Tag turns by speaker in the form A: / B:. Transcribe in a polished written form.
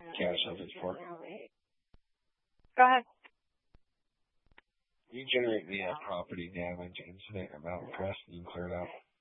A: Cash Selfish Port.
B: Go ahead.
A: You generate the property damage incident amount request and you clear it out.